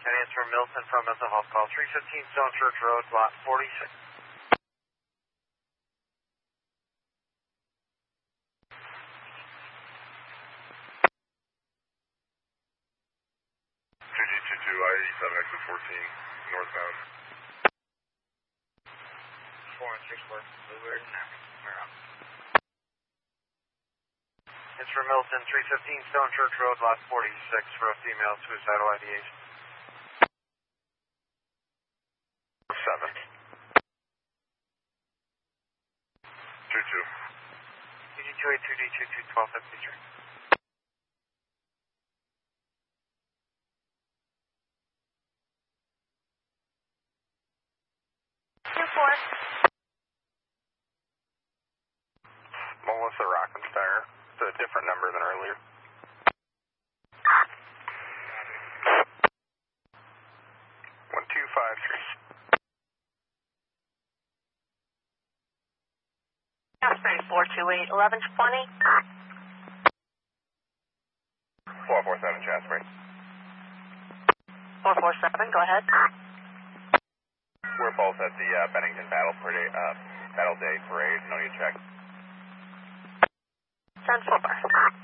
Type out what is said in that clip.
And it's from Milton from mental health call 315 Stone Church Road, lot 46. 2G22 I-87 exit 14 northbound. 4 and 6 work. Bluebird. We're up. It's from Milton 315 Stone Church Road, lot 46 for a female suicidal ideation. 7. 22. UG282D22 1253. Melissa Rockensteiner. It's a different number than earlier. 1253. Osprey 428 1120. 447 Jasper. 447, go ahead. We're both at the Bennington Battle Day Parade. No need to check. 10-4.